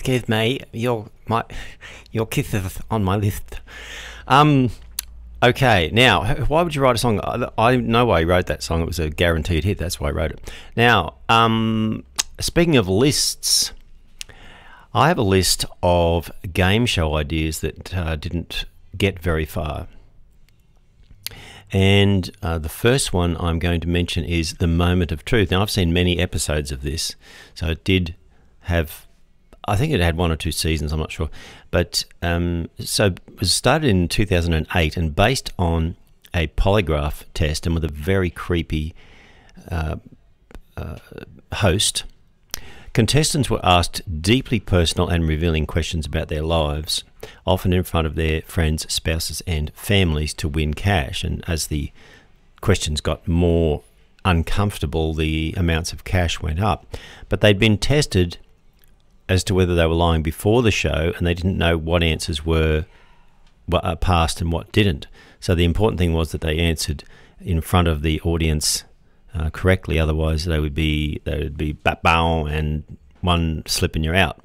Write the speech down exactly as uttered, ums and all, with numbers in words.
excuse me, your my your kiss is on my list. Um, okay, now why would you write a song? I, I know why he wrote that song. It was a guaranteed hit. That's why I wrote it. Now, um, speaking of lists, I have a list of game show ideas that uh, didn't get very far. And uh, the first one I'm going to mention is The Moment of Truth. Now, I've seen many episodes of this, so it did have, I think it had one or two seasons, I'm not sure. But um, so it was started in two thousand eight and based on a polygraph test and with a very creepy uh, uh, host. Contestants were asked deeply personal and revealing questions about their lives, often in front of their friends, spouses and families, to win cash. And as the questions got more uncomfortable, the amounts of cash went up. But they'd been tested as to whether they were lying before the show, and they didn't know what answers were passed and what didn't. So the important thing was that they answered in front of the audience Uh, correctly, otherwise they would be they would be bat bow and one slip and you're out.